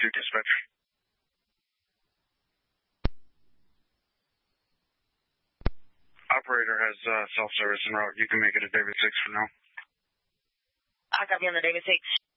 to dispatch. Operator has self-service en route. You can make it a David 6 for now. I copy on the David 6.